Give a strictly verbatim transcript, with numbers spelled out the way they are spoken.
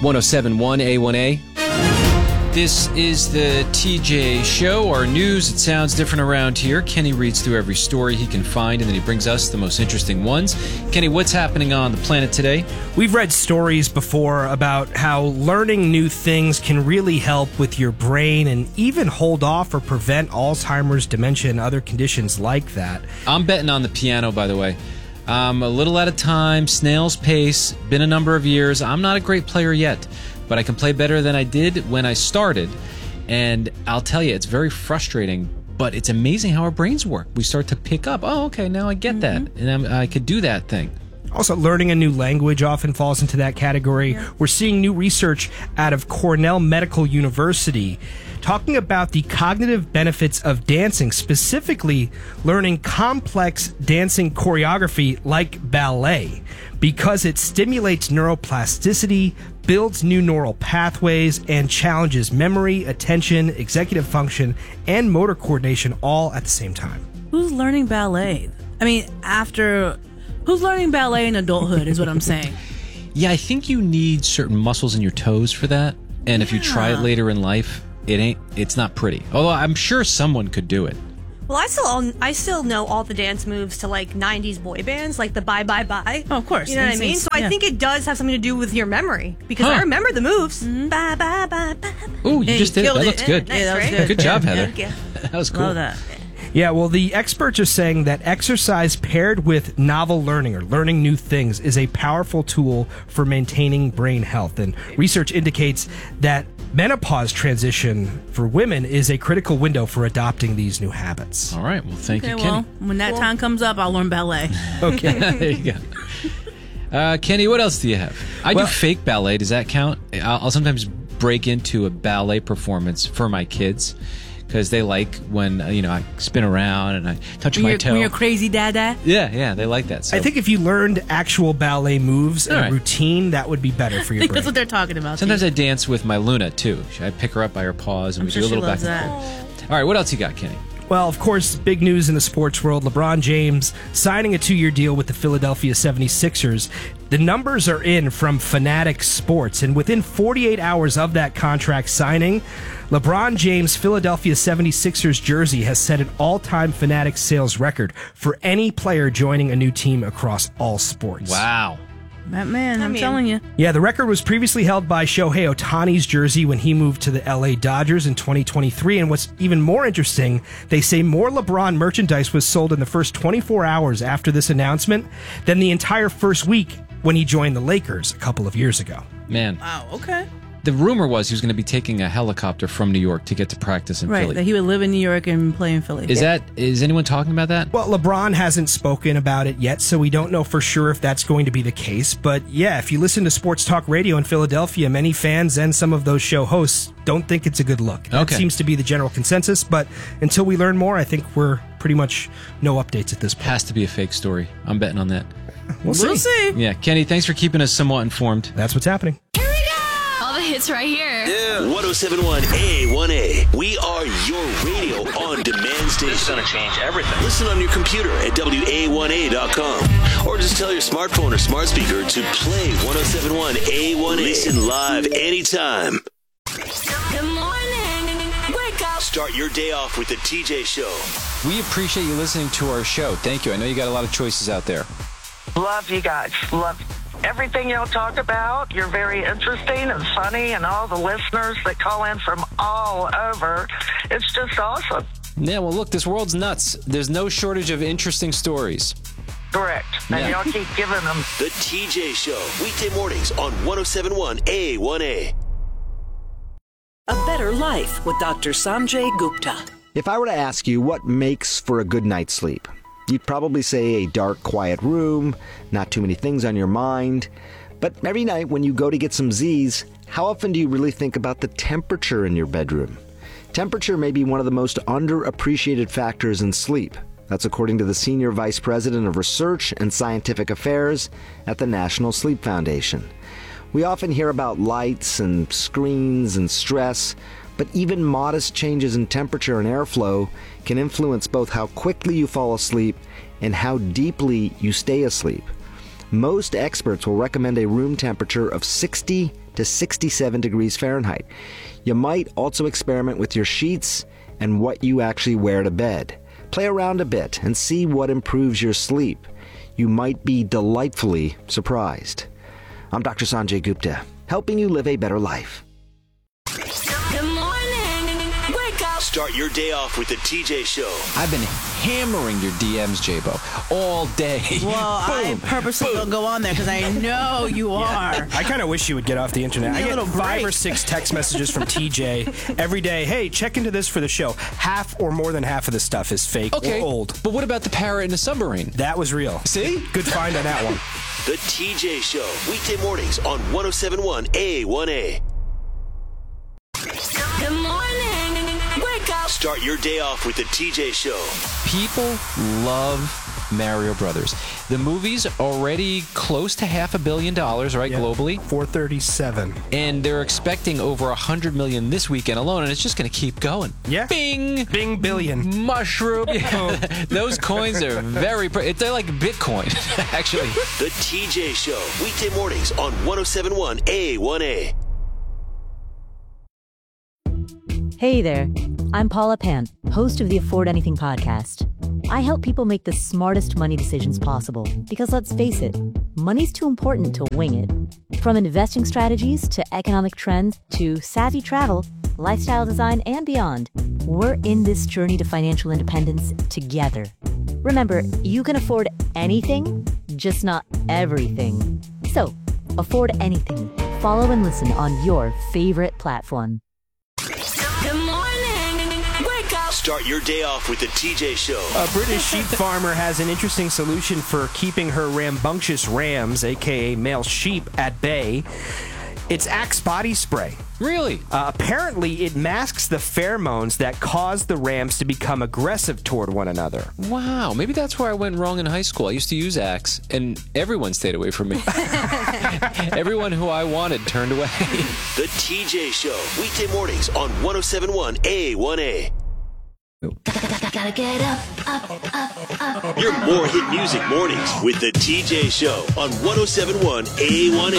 one oh seven point one A one A. This is the T J Show, our news. It sounds different around here. Kenny reads through every story he can find, and then he brings us the most interesting ones. Kenny, what's happening on the planet today? We've read stories before about how learning new things can really help with your brain and even hold off or prevent Alzheimer's, dementia, and other conditions like that. I'm betting on the piano, by the way. I'm a little at a time, snail's pace, been a number of years. I'm not a great player yet, but I can play better than I did when I started. And I'll tell you, it's very frustrating, but it's amazing how our brains work. We start to pick up, oh, okay, now I get mm-hmm. that, and I'm, I could do that thing. Also, learning a new language often falls into that category. Yeah. We're seeing new research out of Cornell Medical University talking about the cognitive benefits of dancing, specifically learning complex dancing choreography like ballet, because it stimulates neuroplasticity, builds new neural pathways, and challenges memory, attention, executive function, and motor coordination all at the same time. Who's learning ballet? I mean, after... Who's learning ballet in adulthood is what I'm saying. Yeah, I think you need certain muscles in your toes for that. And yeah. if you try it later in life, it ain't. It's not pretty. Although I'm sure someone could do it. Well, I still I still know all the dance moves to like nineties boy bands, like the Bye Bye Bye. Oh, of course. You know what I mean? So yeah. I think it does have something to do with your memory, because huh. I remember the moves. Mm-hmm. Bye Bye Bye Bye. Oh, you hey, just did it. That it. looks good. Yeah, nice, yeah, that was right? good. Good job, Heather. Thank you. That was cool. Love that. Yeah, well, the experts are saying that exercise paired with novel learning or learning new things is a powerful tool for maintaining brain health. And research indicates that menopause transition for women is a critical window for adopting these new habits. All right. Well, thank okay, you, Kenny. Well, when that cool. time comes up, I'll learn ballet. Okay. There you go. Uh, Kenny, what else do you have? I well, do fake ballet. Does that count? I'll, I'll sometimes break into a ballet performance for my kids, because they like when, uh, you know, I spin around and I touch when my you're, toe. When you're crazy dada? Yeah, yeah, they like that. So. I think if you learned actual ballet moves and right. routine, that would be better for your I think brain. that's what they're talking about. Sometimes Steve. I dance with my Luna, too. I pick her up by her paws and I'm we sure do a she little loves back and that. forth. All right, what else you got, Kenny? Well, of course, big news in the sports world. LeBron James signing a two-year deal with the Philadelphia seventy-sixers. The numbers are in from Fanatics Sports, and within forty-eight hours of that contract signing, LeBron James' Philadelphia seventy-sixers jersey has set an all-time Fanatics sales record for any player joining a new team across all sports. Wow. That man, I I'm mean, telling you. Yeah, the record was previously held by Shohei Ohtani's jersey when he moved to the L A Dodgers in twenty twenty-three. And what's even more interesting, they say more LeBron merchandise was sold in the first twenty-four hours after this announcement than the entire first week when he joined the Lakers a couple of years ago. Man. Wow, okay. The rumor was he was going to be taking a helicopter from New York to get to practice in right, Philly. that he would live in New York and play in Philly. Is that is anyone talking about that? Well, LeBron hasn't spoken about it yet, so we don't know for sure if that's going to be the case. But yeah, if you listen to sports talk radio in Philadelphia, many fans and some of those show hosts don't think it's a good look. That okay. seems to be the general consensus, but until we learn more, I think we're pretty much no updates at this point. Has to be a fake story. I'm betting on that. We'll see. We'll see. Yeah, Kenny, thanks for keeping us somewhat informed. That's what's happening. All the hits right here. Yeah. one oh seven point one A one A. We are your radio on demand station. This is going to change everything. Listen on your computer at W A one A dot com. Or just tell your smartphone or smart speaker to play one oh seven point one A one A. Listen live anytime. Good morning. Wake up. Start your day off with the T J Show. We appreciate you listening to our show. Thank you. I know you got a lot of choices out there. Love you guys. Love everything y'all talk about. You're very interesting and funny, and all the listeners that call in from all over. It's just awesome. Yeah, well, look, this world's nuts. There's no shortage of interesting stories. Correct. And Yeah. y'all keep giving them. The T J Show. Weekday mornings on one oh seven point one A one A. A Better Life with Doctor Sanjay Gupta. If I were to ask you what makes for a good night's sleep, you'd probably say a dark, quiet room, not too many things on your mind. But every night when you go to get some Z's, how often do you really think about the temperature in your bedroom? Temperature may be one of the most underappreciated factors in sleep. That's according to the Senior Vice President of Research and Scientific Affairs at the National Sleep Foundation. We often hear about lights and screens and stress, but even modest changes in temperature and airflow can influence both how quickly you fall asleep and how deeply you stay asleep. Most experts will recommend a room temperature of sixty to sixty-seven degrees Fahrenheit. You might also experiment with your sheets and what you actually wear to bed. Play around a bit and see what improves your sleep. You might be delightfully surprised. I'm Doctor Sanjay Gupta, helping you live a better life. Good morning. Wake up. Start your day off with the T J Show. I've been hammering your D Ms, J-Bo, all day. Well, I purposely don't go on there because I know you are. I kind of wish you would get off the internet. Give me I a get little five break. or six text messages from T J every day. Hey, check into this for the show. Half or more than half of the stuff is fake Okay, or old. but what about the parrot in the submarine? That was real. See? Good find on that one. The T J Show, weekday mornings on one oh seven point one A one A. Good morning. Wake up. Start your day off with the T J Show. People love Mario Brothers. The movie's already close to half a billion dollars, right, Yeah. globally? four thirty-seven. And they're expecting over a hundred million this weekend alone, and it's just going to keep going. Yeah. Bing! Bing billion. Mushroom. Yeah. Those coins are very, pre- they're like Bitcoin, actually. The T J Show, weekday mornings on one oh seven point one A one A. Hey there, I'm Paula Pant, host of the Afford Anything podcast. I help people make the smartest money decisions possible because let's face it, money's too important to wing it. From investing strategies to economic trends to savvy travel, lifestyle design, and beyond, we're in this journey to financial independence together. Remember, you can afford anything, just not everything. So, afford anything. Follow and listen on your favorite platform. Good morning. Wake up. Start your day off with the T J Show. A British sheep farmer has an interesting solution for keeping her rambunctious rams, aka male sheep, at bay. It's Axe body spray. Really? Uh, apparently, it masks the pheromones that cause the rams to become aggressive toward one another. Wow, maybe that's where I went wrong in high school. I used to use Axe, and everyone stayed away from me. Everyone who I wanted turned away. The T J Show, weekday mornings on one oh seven point one A one A. Gotta get up, up, up, up. Your more hit music mornings with the T J Show on one oh seven point one A one A.